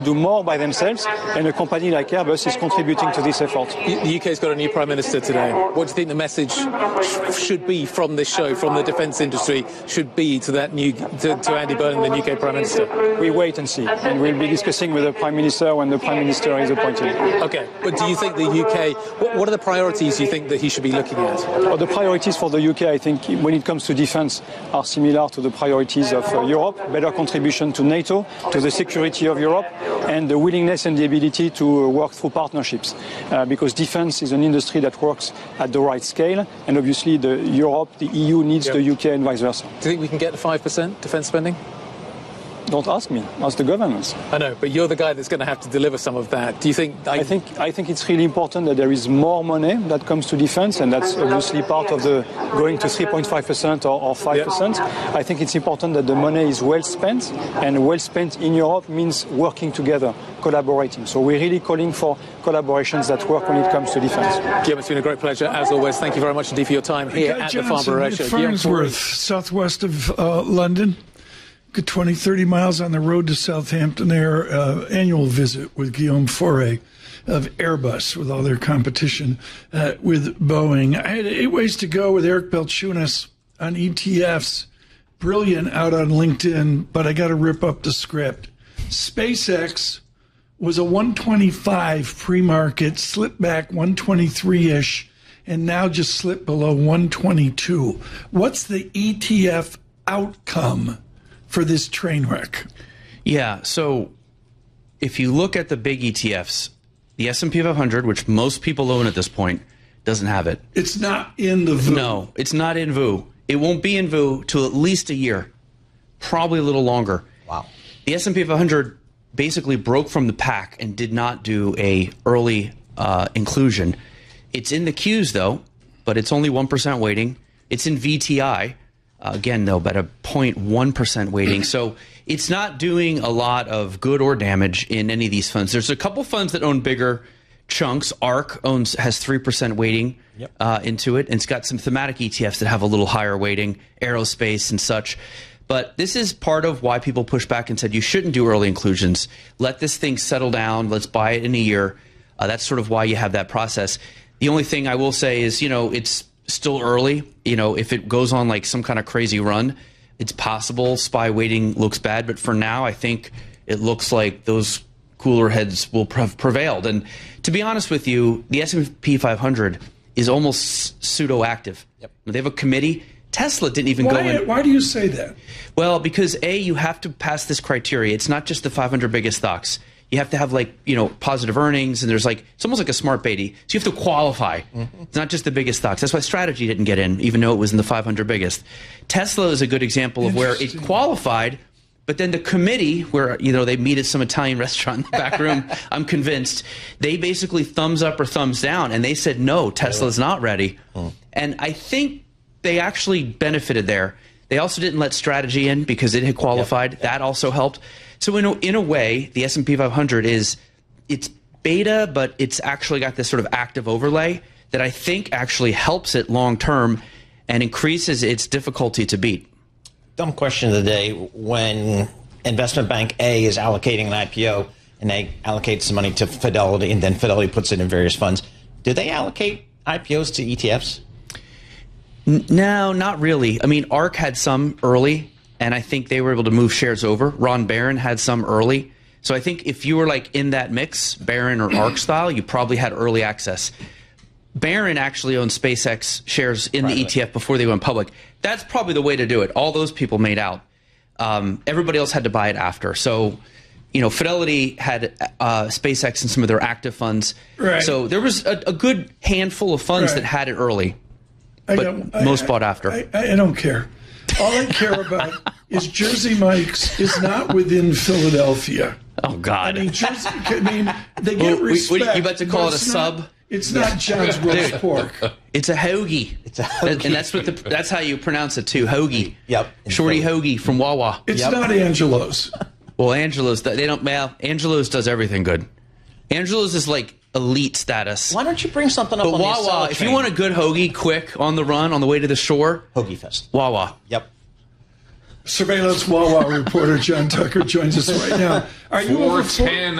do more by themselves, and a company like Airbus is contributing to this effort. The UK's got a new Prime Minister today. What do you think the message should be from this show, from the defence industry, should be to that to Andy Burnham, the UK Prime Minister? We wait and see, and we'll be discussing with the Prime Minister when the Prime Minister is appointed. Okay, but do you think the UK, what are the priorities you think that he should be looking at? Well, the priorities for the UK, I think, when it comes to defence, are similar to the priorities of Europe: better contribution to NATO, to the security of Europe, and the willingness and the ability to work through partnerships, because defence is an industry that works at the right scale, and obviously the EU needs the UK and vice versa. Do you think we can get the 5% defence spending? Don't ask me, ask the governments. I know, but you're the guy that's going to have to deliver some of that. Do you think... I think it's really important that there is more money that comes to defence, and that's obviously part of the going to 3.5% or 5%. Yeah. I think it's important that the money is well spent, and well spent in Europe means working together, collaborating. So we're really calling for collaborations that work when it comes to defence. Guillaume, it's been a great pleasure, as always. Thank you very much indeed for your time here at the Farnborough Airshow. Farnsworth, southwest of London. Good 20, 30 miles on the road to Southampton Air, annual visit with Guillaume Faure of Airbus, with all their competition with Boeing. I had 8 ways to go with Eric Balchunas on ETFs. Brilliant out on LinkedIn, but I got to rip up the script. SpaceX was a 125 pre-market, slipped back 123-ish, and now just slipped below 122. What's the ETF outcome for this train wreck? Yeah, so if you look at the big ETFs, the S&P 500, which most people own at this point, doesn't have it. It's not in the VOO. No, it's not in VOO. It won't be in VOO till at least a year, probably a little longer. Wow. The S&P 500 basically broke from the pack and did not do a early inclusion. It's in the Qs, though, but it's only 1% weighting. It's in VTI. Again, though, about a 0.1% weighting. So it's not doing a lot of good or damage in any of these funds. There's a couple funds that own bigger chunks. ARK has 3% weighting into it. And it's got some thematic ETFs that have a little higher weighting, aerospace and such. But this is part of why people pushed back and said you shouldn't do early inclusions. Let this thing settle down. Let's buy it in a year. That's sort of why you have that process. The only thing I will say is, it's still early. If it goes on like some kind of crazy run, it's possible SPY weighting looks bad, but for now I think it looks like those cooler heads will have prevailed. And to be honest with you, the S&P 500 is almost pseudo-active. Yep. They have a committee. Tesla didn't even go in. Why do you say that? Well, because you have to pass this criteria. It's not just the 500 biggest stocks. You have to have positive earnings, and there's it's almost like a smart beta. So you have to qualify. Mm-hmm. It's not just the biggest stocks. That's why Strategy didn't get in, even though it was in the 500 biggest. Tesla is a good example of where it qualified, but then the committee, where they meet at some Italian restaurant in the back room, I'm convinced, they basically thumbs up or thumbs down, and they said no, Tesla's not ready. Mm. And I think they actually benefited there. They also didn't let Strategy in because it had qualified. Yep. That also helped. So in a way, the S&P 500 it's beta, but it's actually got this sort of active overlay that I think actually helps it long term and increases its difficulty to beat. Dumb question of the day: when investment bank A is allocating an IPO and they allocate some money to Fidelity, and then Fidelity puts it in various funds, do they allocate IPOs to ETFs? No, not really. I mean, ARK had some early, and I think they were able to move shares over. Ron Barron had some early. So I think if you were in that mix, Barron or ARK style, you probably had early access. Barron actually owned SpaceX shares in the ETF before they went public. That's probably the way to do it. All those people made out. Everybody else had to buy it after. So, Fidelity had SpaceX and some of their active funds. Right. So there was a good handful of funds that had it early. But most bought after. I don't care. All I care about is Jersey Mike's is not within Philadelphia. Oh, God. They get respect. You about to call it a sub? It's not John's roast pork. It's a hoagie. It's a hoagie. And that's how you pronounce it, too. Hoagie. Yep. Shorty hoagie from Wawa. It's not Angelo's. Well, Angelo's, Angelo's does everything good. Angelo's is elite status. Why don't you bring something up on the Wawa, if you want a good hoagie, quick, on the run, on the way to the shore. Hoagie Fest. Wawa. Yep. Surveillance Wawa reporter John Tucker joins us right now. Are you over 410